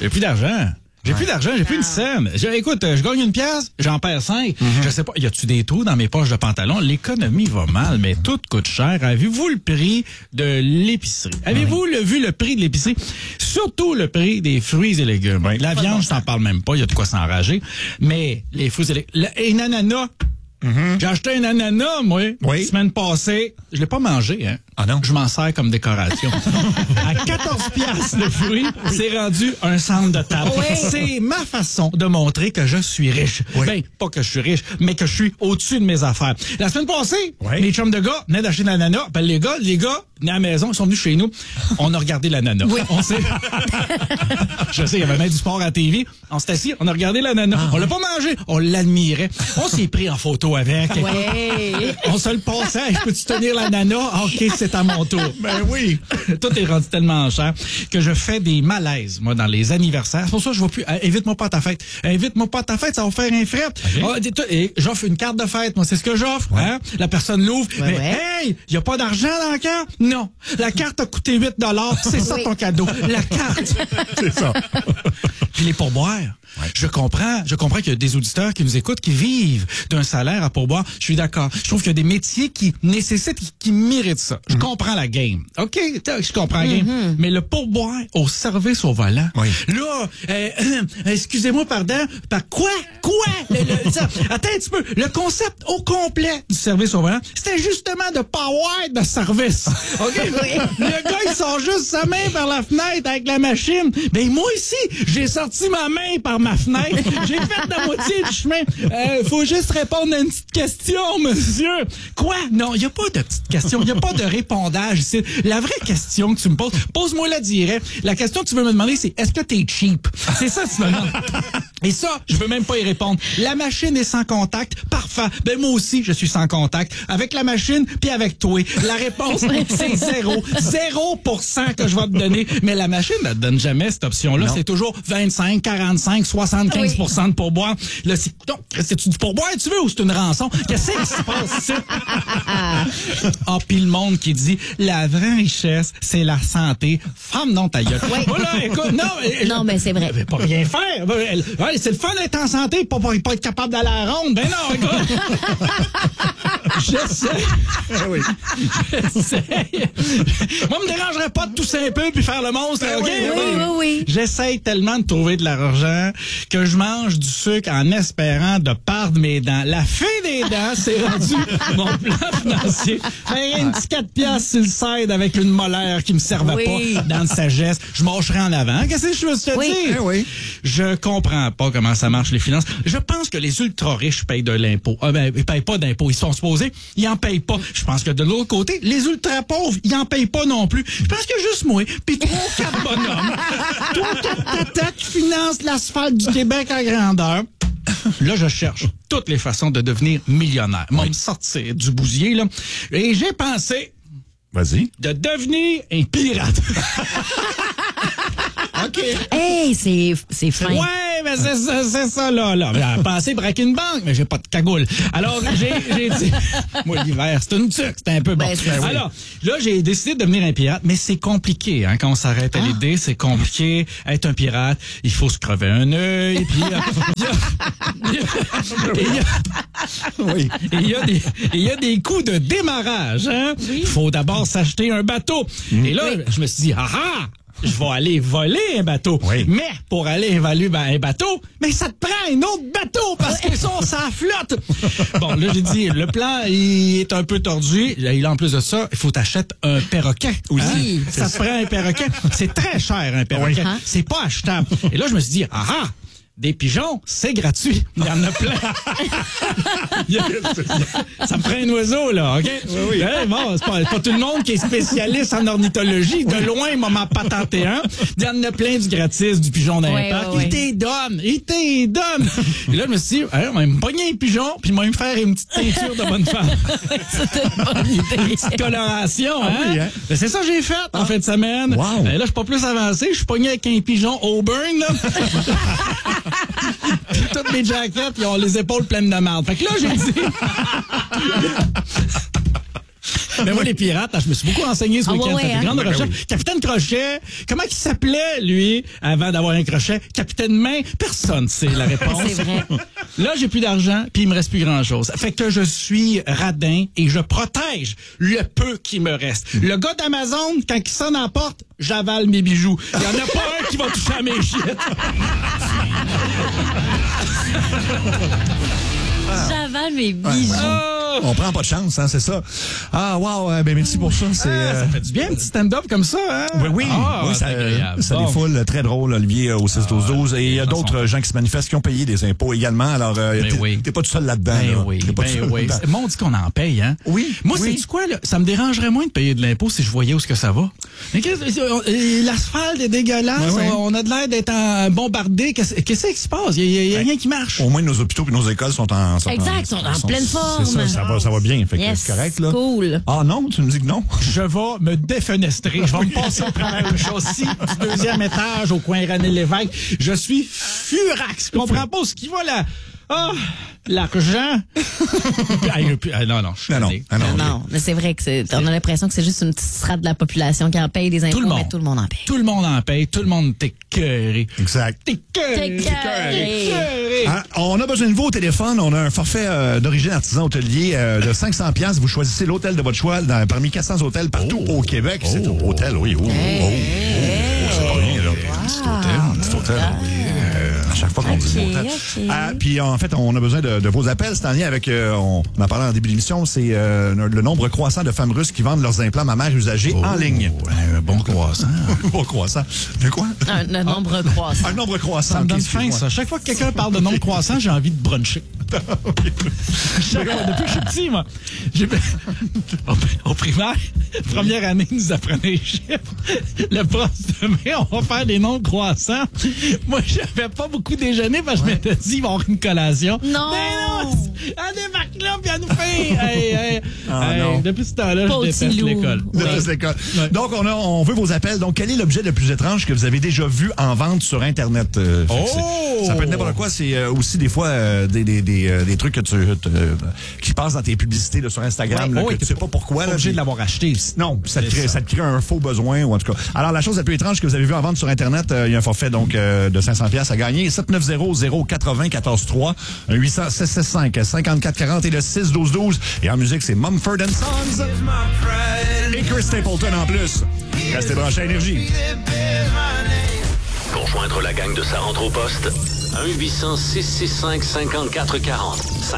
J'ai plus d'argent. J'ai plus d'argent, j'ai plus une scène. Écoute, je gagne une pièce, j'en perds 5. Je sais pas, y a-tu des trous dans mes poches de pantalon? L'économie va mal, mais tout coûte cher. Avez-vous le prix de l'épicerie? Avez-vous vu le prix de l'épicerie? Surtout le prix des fruits et légumes. La viande, je t'en parle même pas, il y a de quoi s'enrager. Mais les fruits et légumes... Un ananas... J'ai acheté un ananas, moi, la semaine passée. Je l'ai pas mangé, hein. Ah non? Je m'en sers comme décoration. À 14 piastres le fruit, c'est rendu un centre de table. Oui. C'est ma façon de montrer que je suis riche. Oui. Ben, pas que je suis riche, mais que je suis au-dessus de mes affaires. La semaine passée, mes chums de gars venaient d'acheter l'ananas. Ben, les gars, venus à la maison, ils sont venus chez nous. On a regardé l'ananas. Oui. On sait. Je sais, il y avait même du sport à la TV. On s'est assis, on a regardé l'ananas. On l'a pas mangé, on l'admirait. On s'est pris en photo avec. Ouais. On se le passait. Je peux-tu tenir l'ananas? OK, c'est à mon tour. Ben oui. Tout est rendu tellement cher que je fais des malaises, moi, dans les anniversaires. C'est pour ça que je ne vais plus. Invite-moi pas à ta fête. Invite-moi pas à ta fête, ça va faire un fret. Okay. Et j'offre une carte de fête. Moi, c'est ce que j'offre. Ouais. Hein? La personne l'ouvre. Ouais, mais hey, il n'y a pas d'argent dans la carte? Non. La carte a coûté 8 $. C'est ça ton cadeau. La carte. C'est ça. Puis les pourboires. Ouais. Je comprends qu'il y a des auditeurs qui nous écoutent, qui vivent d'un salaire à pourboire. Je suis d'accord. Je trouve qu'il y a des métiers qui nécessitent, qui méritent ça. Je comprends la game. OK, je comprends la game. Mais le pourboire au service au volant. Oui. Là, excusez-moi, pardon. Par quoi? Attends un petit peu. Le concept au complet du service au volant, c'était justement de pas avoir de service. OK? Le gars, il sort juste sa main par la fenêtre avec la machine. Ben, moi ici, j'ai sorti ma main par ma fenêtre. J'ai fait la moitié du chemin. Faut juste répondre à une petite question, monsieur. Quoi? Non, il n'y a pas de petite question. Il n'y a pas de répondage ici. La vraie question que tu me poses, pose-moi la direct. La question que tu veux me demander, c'est est-ce que t'es cheap? C'est ça que tu me demandes. Et ça, je veux même pas y répondre. La machine est sans contact. Parfait. Ben, moi aussi, je suis sans contact. Avec la machine, puis avec toi. La réponse, c'est 0% que je vais te donner. Mais la machine, elle te donne jamais cette option-là. Non. C'est toujours 25, 45, 75% de pourboire. Là, c'est-tu du pourboire, tu veux, ou c'est une rançon? Qu'est-ce qui se passe ici? Puis le monde qui dit, la vraie richesse, c'est la santé. Femme, non, ta gueule. Oui. Voilà, écoute, non, mais c'est vrai. Elle veut pas rien faire. C'est le fun d'être en santé, pas être capable d'aller à la ronde. Ben non, écoute. J'essaie. Oui. Moi, me dérangerait pas de tousser un peu puis faire le monstre. OK? Oui. J'essaie tellement de trouver de l'argent que je mange du sucre en espérant de perdre mes dents. La fin des dents, c'est rendu mon plan financier. Faire un petit 4 piastres sur le side avec une molaire qui me servait pas dans le sagesse. Je mâcherais en avant. Qu'est-ce que je veux te dire? Oui. Je comprends pas comment ça marche les finances. Je pense que les ultra riches payent de l'impôt. Ils payent pas d'impôt. Ils sont supposés, ils en payent pas. Je pense que de l'autre côté, les ultra pauvres, ils en payent pas non plus. Je pense que juste moi, puis 3-4 bonhommes, 3-4 tatas qui financent l'asphalte du Québec à grandeur. Là, je cherche toutes les façons de devenir millionnaire. Moi, me sortir du bousier, là. Et j'ai pensé... Vas-y. De devenir un pirate. OK. Hey, c'est fin. Ouais, mais c'est ça, là. J'ai pensé braquer une banque, mais j'ai pas de cagoule. Alors, j'ai dit... Moi, l'hiver, c'est une tuque, c'est un peu bon. Alors, là, j'ai décidé de devenir un pirate, mais c'est compliqué, hein, quand on s'arrête à l'idée, c'est compliqué. Être un pirate, il faut se crever un œil, puis il y a des coûts de démarrage, hein. Il faut d'abord s'acheter un bateau. Et là, je me suis dit, je vais aller voler un bateau. Oui. Mais pour aller voler un bateau, mais ça te prend un autre bateau parce qu'ils sont sans flotte. Bon, là, j'ai dit, le plan, il est un peu tordu. En plus de ça, il faut t'acheter un perroquet. Oui. Hein? Ça te prend un perroquet. C'est très cher, un perroquet. Oui. C'est pas achetable. Et là, je me suis dit, des pigeons, c'est gratuit. Il y en a plein. Ça me prend un oiseau, là, OK? Oui. Bon, c'est pas tout le monde qui est spécialiste en ornithologie. De loin, il m'a patenté un. Il y en a plein du gratis, du pigeon dans les parcs. Il t'édonne. Et là, je me suis dit, on va me pogner un pigeon, puis il va me faire une petite teinture de bonne femme. C'était une bonne idée. Une petite coloration, hein? Oui, hein? C'est ça que j'ai fait en fin de semaine. Wow. Là, je suis pas plus avancé. Je suis pogné avec un pigeon Auburn, là. Toutes mes jackets, ils ont les épaules pleines de marde. Fait que là, j'ai dit... Mais moi, les pirates, je me suis beaucoup renseigné ce week-end. ouais, Fait des grandes hein? recherches. Oui. Capitaine Crochet, comment il s'appelait, lui, avant d'avoir un crochet? Capitaine Main? Personne sait la réponse. C'est vrai. Là, j'ai plus d'argent, puis il me reste plus grand-chose. Fait que je suis radin et je protège le peu qui me reste. Le gars d'Amazon, quand il sonne à la porte, j'avale mes bijoux. Il y en a pas un qui va toucher à mes shit. J'avale mes bijoux. On prend pas de chance, hein, c'est ça. Ah, wow, ben merci pour ça. C'est, Ça fait du bien, un petit stand-up comme ça, hein? Oui, Ah, oui, c'est agréable. ça Bon. défoule. Très drôle, Olivier, au 6-12-12. Et il y a façon. d'autres gens qui se manifestent qui ont payé des impôts également. Alors, oui. t'es pas tout seul là-dedans. Ben là. oui, T'es pas tout ben seul oui. là-dedans. Moi, on dit qu'on en paye, hein? Oui, Moi, oui. c'est quoi, là? Ça me dérangerait moins de payer de l'impôt si je voyais où est-ce que ça va. Mais l'asphalte est dégueulasse. Ouais, ouais. On a de l'air d'être bombardé. Qu'est-ce qui se passe? Il y a rien qui marche. Au moins, nos hôpitaux et nos écoles sont en Exact, sont en pleine forme. C'est ça va bien. Fait que Yes, c'est correct, là. cool. Ah non, tu me dis que non? Je vais me défenestrer. Je vais me passer au travers le châssis du deuxième étage au coin René Lévesque. Je suis furax. Je comprends pas ce qui va là. Ah, l'argent. Non, je suis tanné. Non, mais c'est vrai que on a l'impression que c'est juste une petite strate de la population qui en paye des impôts, Tout le monde. mais tout le monde en paye. Tout le monde en paye. Tout le monde est écœuré. Exact. T'es écœuré. T'es écœuré. Hein, on a besoin de vous au téléphone. On a un forfait d'origine artisan hôtelier de 500 $. Vous choisissez l'hôtel de votre choix parmi 400 hôtels partout au Québec. C'est un hôtel, oui. C'est pas rien, là. Petit hôtel. À chaque fois qu'on dit hôtel. OK. Puis en fait, on a besoin de vos appels. C'est en lien avec, on en parlait en début d'émission, c'est le nombre croissant de femmes russes qui vendent leurs implants mammaires usagés en ligne. Un bon croissant. Un bon croissant. De quoi? Un nombre croissant. Un nombre croissant. Ça me donne OK, faim, excuse-moi. ça. Chaque fois que quelqu'un parle de nom de croissant, j'ai envie de bruncher. Chaque fois, depuis que je suis petit, moi. Au primaire, première année, ils nous apprenaient les chiffres. Le prof demain, on va faire des noms de croissants. Moi, j'avais pas beaucoup déjeuné parce que je m'étais dit, il va y avoir une collation. Non! Mais non! Elle débarque là, puis elle nous fait. Non. Depuis ce temps-là, Pas je aussi déteste lourd. l'école. De l'école. Ouais. Donc, on veut vos appels. Donc, quel est l'objet le plus étrange que vous avez déjà vu en vente sur Internet? Fait que ça peut être n'importe quoi. C'est aussi des fois des trucs qui passent dans tes publicités là, sur Instagram Ouais, là, oui, que tu sais pas pourquoi. Pas Là, obligé puis- de l'avoir acheté. Non, ça te C'est crée un faux besoin ou en tout cas. Alors la chose la plus étrange que vous avez vu en vente sur Internet, il y a un forfait donc de 500 $ à gagner. 790-080-14-3, 800-665-5440 et le 6-12-12. Et en musique, c'est Mumford & Sons. Et Chris Stapleton en plus. Restez branchés à Énergie. Pour joindre la gang de Sa rentre au poste, 1-800-665-5440,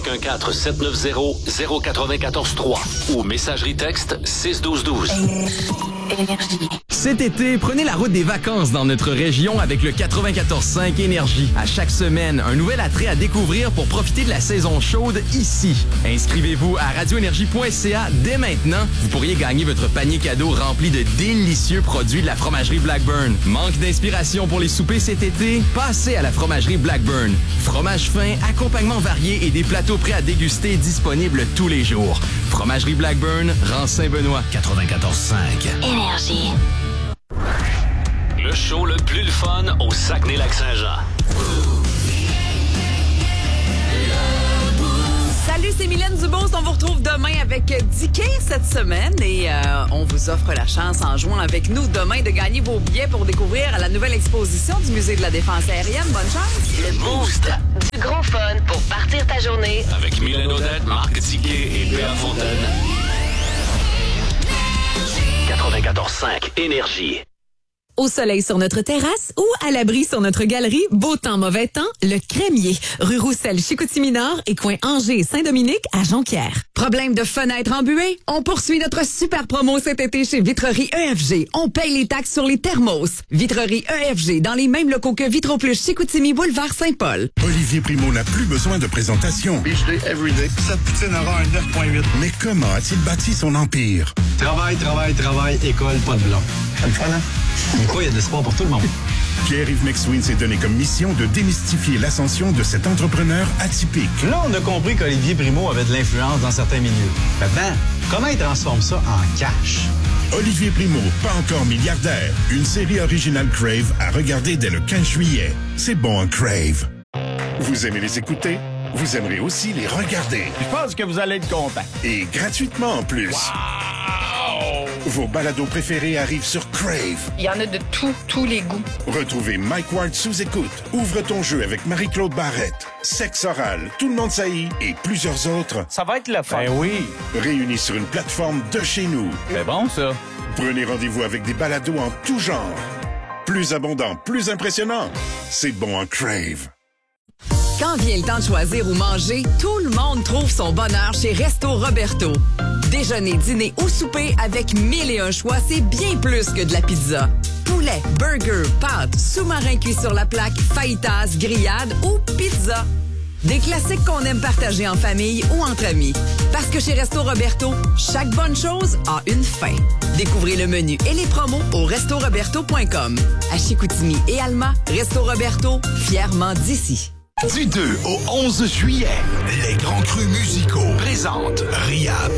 514-790-094-3 ou messagerie texte 61212. Cet été, prenez la route des vacances dans notre région avec le 94.5 Énergie. À chaque semaine, un nouvel attrait à découvrir pour profiter de la saison chaude ici. Inscrivez-vous à radioénergie.ca dès maintenant. Vous pourriez gagner votre panier cadeau rempli de délicieux produits de la fromagerie Blackburn. Manque d'inspiration pour les soupers cet été? Passez à la fromagerie Blackburn. Fromage fin, accompagnement varié et des plateaux prêts à déguster disponibles tous les jours. Fromagerie Blackburn, rang Saint-Benoît, 94.5. Énergie. Le show le plus le fun au Saguenay-Lac-Saint-Jean. Salut, c'est Mylène Dubose. On vous retrouve demain avec Dicky cette semaine et on vous offre la chance en jouant avec nous demain de gagner vos billets pour découvrir la nouvelle exposition du Musée de la Défense aérienne. Bonne chance. Le Boost. Du gros fun pour partir ta journée. Avec Mylène Odette, Marc Tiquet et Béa Fontaine. 94.5 Énergie. Au soleil sur notre terrasse ou à l'abri sur notre galerie, beau temps, mauvais temps, le Crémier. Rue Roussel, Chicoutimi-Nord et coin Angers et Saint-Dominique à Jonquière. Problème de fenêtre embuée? On poursuit notre super promo cet été chez Vitrerie EFG. On paye les taxes sur les thermos. Vitrerie EFG dans les mêmes locaux que Vitro Plus Chicoutimi, boulevard Saint-Paul. Olivier Primo n'a plus besoin de présentation. Beach Day, everyday. Sa poutine aura un 9.8. Mais comment a-t-il bâti son empire? Travail, école, pas de blanc. C'est le fun, hein? Donc, il y a de l'espoir pour tout le monde. Pierre-Yves McSween s'est donné comme mission de démystifier l'ascension de cet entrepreneur atypique. Là, on a compris qu'Olivier Primo avait de l'influence dans certains milieux. Maintenant, comment il transforme ça en cash? Olivier Primo, pas encore milliardaire. Une série originale Crave à regarder dès le 15 juillet. C'est bon, Crave. Vous aimez les écouter? Vous aimerez aussi les regarder. Je pense que vous allez être content. Et gratuitement en plus. Wow! Vos balados préférés arrivent sur Crave. Il y en a de tous les goûts. Retrouvez Mike Ward sous écoute. Ouvre ton jeu avec Marie-Claude Barrette. Sexe oral, Tout le monde saillit et plusieurs autres. Ça va être le fun. Ben oui. Réunis sur une plateforme de chez nous. C'est bon, ça. Prenez rendez-vous avec des balados en tout genre. Plus abondant, plus impressionnant. C'est bon en Crave. Quand vient le temps de choisir où manger, tout le monde trouve son bonheur chez Resto Roberto. Déjeuner, dîner ou souper avec 1001 choix, c'est bien plus que de la pizza. Poulet, burger, pâtes, sous-marin cuit sur la plaque, fajitas, grillades ou pizza. Des classiques qu'on aime partager en famille ou entre amis. Parce que chez Resto Roberto, chaque bonne chose a une fin. Découvrez le menu et les promos au restoroberto.com. À Chicoutimi et Alma, Resto Roberto, fièrement d'ici. Du 2 au 11 juillet, les grands crus musicaux présentent Ria